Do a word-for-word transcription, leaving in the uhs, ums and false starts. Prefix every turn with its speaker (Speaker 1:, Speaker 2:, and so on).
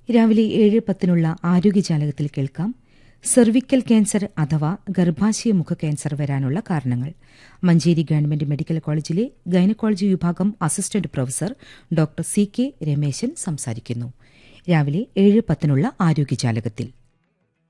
Speaker 1: രാവിലെ ഏഴ് പത്തിനുള്ള ആരോഗ്യജാലകത്തിൽ കേൾക്കാം. സെർവിക്കൽ ക്യാൻസർ അഥവാ ഗർഭാശയ മുഖ ക്യാൻസർ വരാനുള്ള കാരണങ്ങൾ. മഞ്ചേരി ഗവൺമെന്റ് മെഡിക്കൽ കോളേജിലെ ഗൈനക്കോളജി വിഭാഗം assistant professor doctor C K Rameshan സംസാരിക്കുന്നു. രാവിലെ ഏഴ് പത്തിനുള്ള ആരോഗ്യജാലകത്തിൽ